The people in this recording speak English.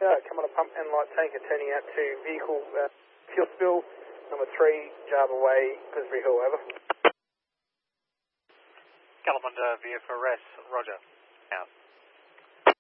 Come on a pump and light tanker, turning out to vehicle fuel spill, number 3, Java Way, Gooseberry Hill, over. Calamunda, VFRS, roger, out.